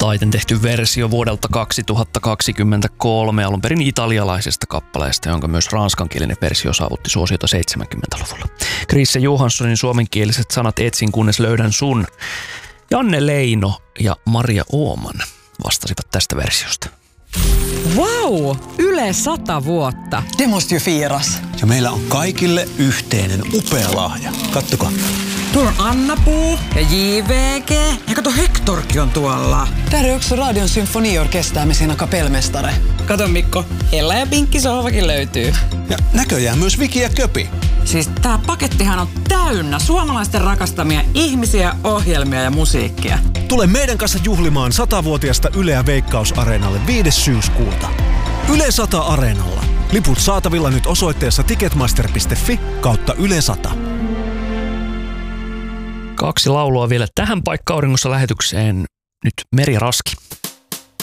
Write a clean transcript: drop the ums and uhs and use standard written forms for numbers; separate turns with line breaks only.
taiten tehty versio vuodelta 2023 alun perin italialaisesta kappaleesta, jonka myös ranskankielinen versio saavutti suosiota 70-luvulla. Chrisse Johanssonin suomenkieliset sanat Etsin kunnes löydän sun. Janne Leino ja Maria Ooman vastasivat tästä versiosta.
Wow! Yle 100 vuotta.
Det måste ju firas.
Ja meillä on kaikille yhteinen upea lahja. Kattokaa.
Tuolla on Anna-Puu ja JVG. Ja kato, Hectorkin on tuolla.
Där är också Radion symfoniorkester med sina kapellmästare.
Kato Mikko, Ella ja Pinkki sohvakin löytyy.
Ja näköjään myös Viki ja Köpi.
Siis tää pakettihan on täynnä suomalaisten rakastamia ihmisiä, ohjelmia ja musiikkia.
Tule meidän kanssa juhlimaan 100-vuotiasta Yleä Veikkaus-areenalle 5. syyskuuta. Yle 100 Areenalla. Liput saatavilla nyt osoitteessa ticketmaster.fi/Yle 100.
2 laulua vielä tähän paikka-auringossa lähetykseen. Nyt Meri Raski.